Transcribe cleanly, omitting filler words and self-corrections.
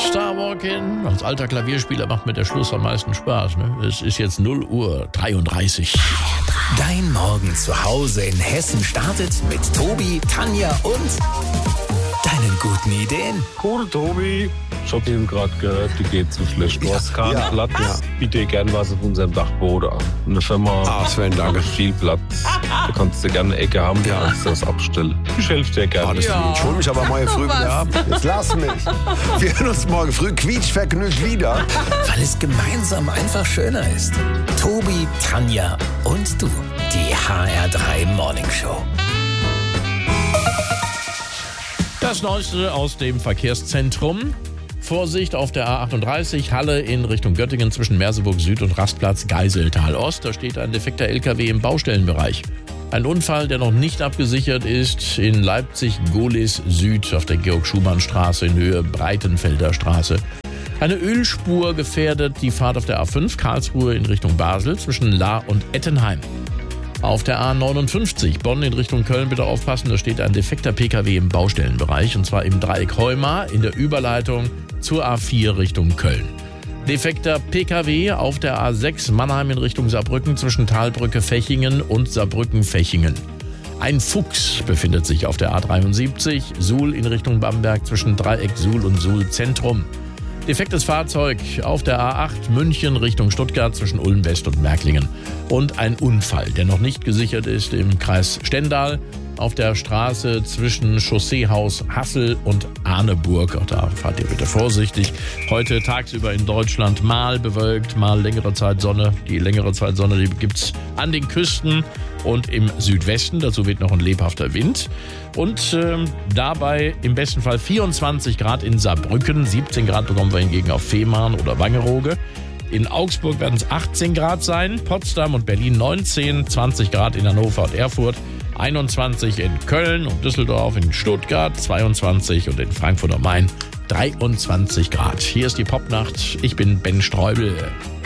Starwalking. Als alter Klavierspieler macht mir der Schluss am meisten Spaß. Ne? Es ist jetzt 0:33 Uhr. Dein Morgen zu Hause in Hessen startet mit Tobi, Tanja und deinen guten Ideen. Cool, Tobi. Ich hab eben gerade gehört, die geht so schlecht. Du hast keinen Platz. Biete gern was auf unserem Dachboden an. Eine Firma Sven, danke. viel Platz. Da kannst du gerne eine Ecke haben, kannst du das abstellen. Ich helfe dir gerne. Ich hol mich aber morgen früh wieder ab. Jetzt lass mich. Wir hören uns morgen früh quietschvergnügt wieder. Weil es gemeinsam einfach schöner ist. Tobi, Tanja und du. Die HR3 Morning Show. Das Neueste aus dem Verkehrszentrum. Vorsicht auf der A38 Halle in Richtung Göttingen zwischen Merseburg Süd und Rastplatz Geiseltal Ost. Da steht ein defekter LKW im Baustellenbereich. Ein Unfall, der noch nicht abgesichert ist, in Leipzig-Gohlis Süd auf der Georg-Schumann-Straße in Höhe Breitenfelder Straße. Eine Ölspur gefährdet die Fahrt auf der A5 Karlsruhe in Richtung Basel zwischen Lahr und Ettenheim. Auf der A59 Bonn in Richtung Köln bitte aufpassen, da steht ein defekter PKW im Baustellenbereich und zwar im Dreieck Heumar in der Überleitung zur A4 Richtung Köln. Defekter PKW auf der A6 Mannheim in Richtung Saarbrücken zwischen Talbrücke-Fechingen und Saarbrücken-Fechingen. Ein Fuchs befindet sich auf der A73 Suhl in Richtung Bamberg zwischen Dreieck Suhl und Suhl Zentrum. Defektes Fahrzeug auf der A8 München Richtung Stuttgart zwischen Ulm West und Märklingen. Und ein Unfall, der noch nicht gesichert ist im Kreis Stendal auf der Straße zwischen Chausseehaus Hassel und Arneburg. Auch da fahrt ihr bitte vorsichtig. Heute tagsüber in Deutschland mal bewölkt, mal längere Zeit Sonne. Die längere Zeit Sonne, die gibt's an den Küsten und im Südwesten. Dazu weht noch ein lebhafter Wind. Und dabei im besten Fall 24 Grad in Saarbrücken. 17 Grad bekommen wir hingegen auf Fehmarn oder Wangerooge. In Augsburg werden es 18 Grad sein, Potsdam und Berlin 19, 20 Grad in Hannover und Erfurt, 21 in Köln und Düsseldorf, in Stuttgart 22 und in Frankfurt am Main 23 Grad. Hier ist die Popnacht. Ich bin Ben Streubel.